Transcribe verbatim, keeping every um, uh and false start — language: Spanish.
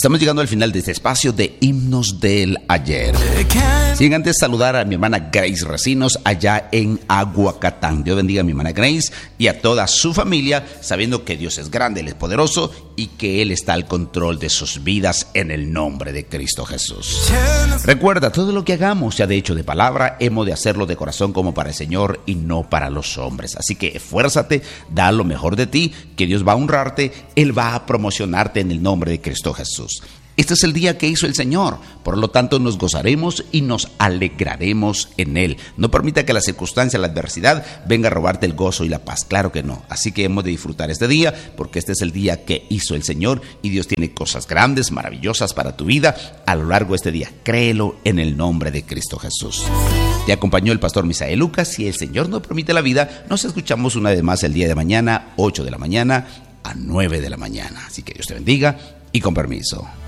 Estamos llegando al final de este espacio de Himnos del Ayer. Sin antes saludar a mi hermana Grace Recinos allá en Aguacatán. Dios bendiga a mi hermana Grace y a toda su familia, sabiendo que Dios es grande, Él es poderoso y que Él está al control de sus vidas en el nombre de Cristo Jesús. Recuerda, todo lo que hagamos, sea de hecho de palabra, hemos de hacerlo de corazón como para el Señor y no para los hombres. Así que esfuérzate, da lo mejor de ti, que Dios va a honrarte, Él va a promocionarte en el nombre de Cristo Jesús. Este es el día que hizo el Señor, por lo tanto nos gozaremos y nos alegraremos en Él. No permita que la circunstancia, la adversidad venga a robarte el gozo y la paz, claro que no. Así que hemos de disfrutar este día, porque este es el día que hizo el Señor y Dios tiene cosas grandes, maravillosas para tu vida a lo largo de este día. Créelo en el nombre de Cristo Jesús. Te acompañó el pastor Misael Lucas. Si el Señor nos permite la vida, nos escuchamos una vez más el día de mañana, ocho de la mañana a nueve de la mañana. Así que Dios te bendiga y con permiso.